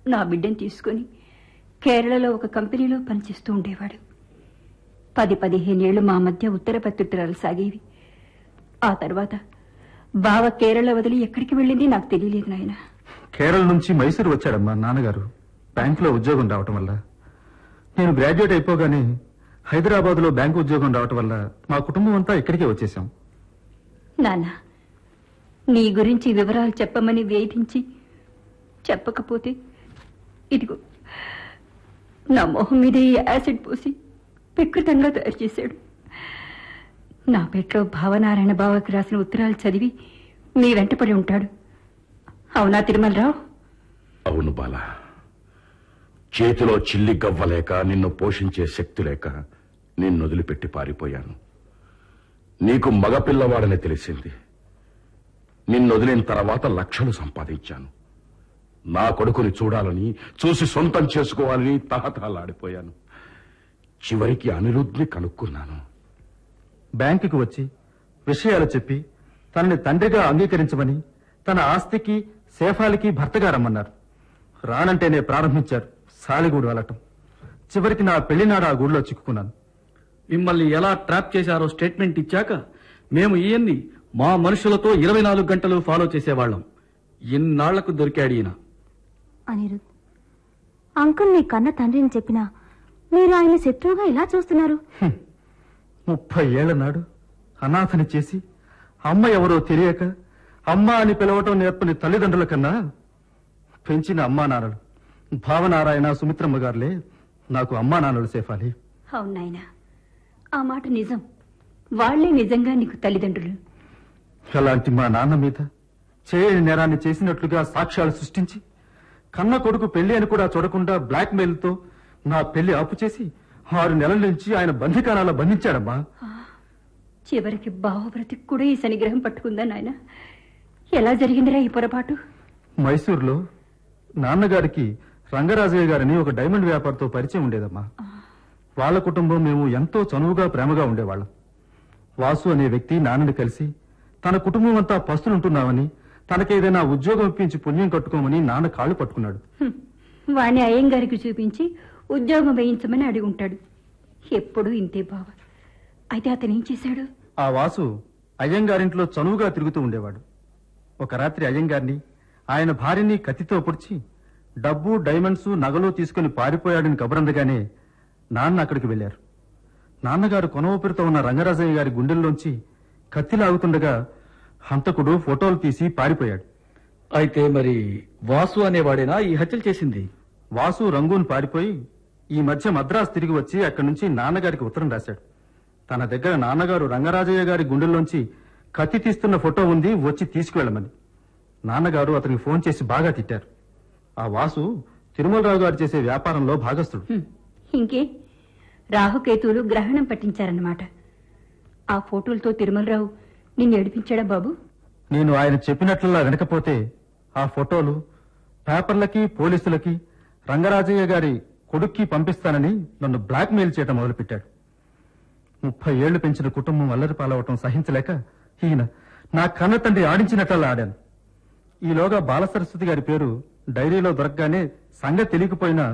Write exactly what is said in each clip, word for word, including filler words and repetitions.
నా బిడ్డను తీసుకుని కేరళలో ఒక కంపెనీలో పనిచేస్తూ ఉండేవాడు. పది పదిహేనేళ్లు మా మధ్య ఉత్తర ప్రత్యుత్తరాలు సాగేవి. ఆ తర్వాత బావ కేరళ వదిలి ఎక్కడికి వెళ్ళింది నాకు తెలియలేదు నాయన. కేరళ నుంచి మైసూరు వచ్చాడమ్మా నాన్నగారు బ్యాంకులో ఉద్యోగం రావటం వల్ల. నేను గ్రాడ్యుయేట్ అయిపోగానే హైదరాబాద్ లో బ్యాంకు ఉద్యోగం రావటం వల్ల మా కుటుంబం అంతా ఇక్కడికే వచ్చేసాం. నాన్న, నీ గురించి వివరాలు చెప్పమని వేధించి చెప్పకపోతే ఇదిగో నా మొహం మీద యాసిడ్ పోసి వికృతంగా తయారు చేశాడు. నా పేట్లో భావనారాయణ బావకి రాసిన ఉత్తరాలు చదివి మీ వెంటపడి ఉంటాడు. అవునా తిరుమలరావు? అవును బాల. చేతిలో చిల్లి గవ్వలేక, నిన్ను పోషించే శక్తి లేక నిన్ను వదిలిపెట్టి పారిపోయాను. నీకు మగపిల్లవాడని తెలిసింది. నిన్ను వదిలిన తర్వాత లక్షలు సంపాదించాను. నా కొడుకుని చూడాలని, చూసి సొంతం చేసుకోవాలని తహతహలాడిపోయాను. చివరికి అనిరుద్ధ్ని కనుక్కున్నాను. బ్యాంకుకి వచ్చి విషయాలు చెప్పి తనని తండ్రిగా అంగీకరించమని, తన ఆస్తికి సేఫాలకి భర్తగా రమ్మన్నారు. రానంటేనే ప్రారంభించారు సాలిగూడు అలటం. చివరికి నా పెళ్లినాడు ఆ గూడులో చిక్కుకున్నాను. మిమ్మల్ని ఎలా ట్రాప్ చేశారో స్టేట్మెంట్ ఇచ్చాక మేము ఈయన్ని మా మనుషులతో ఇరవై నాలుగు గంటలు ఫాలో చేసేవాళ్లం. ఇన్నాళ్లకు దొరికాడు ఈయన. అనిరుద్, అంకుల్ నీ కన్న తండ్రిని చెప్పినా మీరు ఆయన శత్రువుగా ఇలా చూస్తున్నారు. ముప్పై ఏళ్ల నాడు అనాథని చేసి అమ్మ ఎవరో తెలియక అమ్మ అని పిలవటం నేర్పని తల్లిదండ్రుల కన్నా పెంచిన అమ్మా నాన్నలు భావనారాయణ, సుమిత్రమ్మ గారులే నాకు అమ్మా నాన్నలు సేఫాలి. అవునాయన, ఆ మాట నిజం. వాళ్లే నిజంగా నీకు తల్లిదండ్రులు. అలాంటి మా నాన్న మీద చేయని నేరాన్ని చేసినట్లుగా సాక్ష్యాలు సృష్టించి కన్న కొడుకు పెళ్లి అని కూడా చూడకుండా బ్లాక్ మెయిల్ తో నా పెళ్లి ఆపు చేసి ఆరు నెలల నుంచి ఆయన బంధికానాల్లో బంధించాడమ్మా. చివరికి బావవ్రతికి కూడా ఈ శనిగ్రహం పట్టుకుందా నాయన? ఎలా జరిగిందిరా ఈ పొరపాటు? మైసూరులో నాన్నగారికి రంగరాజయ్య గారిని ఒక డైమండ్ వ్యాపారితో పరిచయం ఉండేదమ్మా. వాళ్ళ కుటుంబం మేము ఎంతో చనువుగా ప్రేమగా ఉండేవాళ్ళం. వాసు అనే వ్యక్తి నాన్నని కలిసి తన కుటుంబం అంతా పస్తులుంటున్నామని, తనకేదైనా ఉద్యోగం ఇప్పించి పుణ్యం కట్టుకోమని నాన్న కాళ్ళు పట్టుకున్నాడు. వాణ్ణి అయ్యంగారికి చూపించి ఉద్యోగం వేయించమని అడిగి ఉంటాడు. ఎప్పుడు ఇంతే బావ. అయితే అతను ఏం చేశాడు? ఆ వాసు అయ్యంగారింట్లో చనువుగా తిరుగుతూ ఉండేవాడు. ఒక రాత్రి అయ్యంగారిని, ఆయన భార్యని కత్తితో పొడిచి డబ్బు, డైమండ్స్, నగలు తీసుకుని పారిపోయాడని కబురందగానే నాన్న అక్కడికి వెళ్లారు. నాన్నగారు కొన ఊపిరితో ఉన్న రంగరాజయ్య గారి గుండెల్లోంచి కత్తి లాగుతుండగా హంతకుడు ఫోటోలు తీసి పారిపోయాడు. అయితే మరి వాసు అనేవాడేనా ఈ హత్యలు చేసింది? వాసు రంగూన్ పారిపోయి ఈ మధ్య మద్రాసు తిరిగి వచ్చి అక్కడి నుంచి నాన్నగారికి ఉత్తరం రాశాడు. తన దగ్గర నాన్నగారు రంగరాజయ్య గారి గుండెల్లోంచి కత్తి తీస్తున్న ఫోటో ఉంది, వచ్చి తీసుకువెళ్లమని. నాన్నగారు అతనికి ఫోన్ చేసి బాగా తిట్టారు. ఆ వాసు తిరుమలరావు గారు చేసే వ్యాపారంలో భాగస్థుడు. ఇంకే రాహుకేతువులు గ్రహణం పట్టించారన్నమాట. ఆ ఫోటోలతో తిరుమలరావు నిన్ను ఏడిపించాడా బాబు? నేను ఆయన చెప్పినట్లులా వినకపోతే ఆ ఫోటోలు పేపర్లకి, పోలీసులకి, రంగరాజయ్య గారి కొడుక్కి పంపిస్తానని నన్ను బ్లాక్ మెయిల్ చేయడం మొదలుపెట్టాడు. ముప్పై ఏళ్లు పెంచిన కుటుంబం అల్లరి పాలవటం సహించలేక ఈయన నా కన్న తండ్రి ఆడించినట్లా ఆడాను. ఈలోగా బాలసరస్వతి గారి పేరు డైరీలో దొరకగానే సంగతి తెలియకపోయినా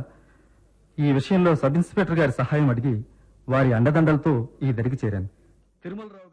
ఈ విషయంలో సబ్ ఇన్స్పెక్టర్ గారి సహాయం అడిగి వారి అండదండలతో ఈ దరికి చేరాను. తిరుమలరావు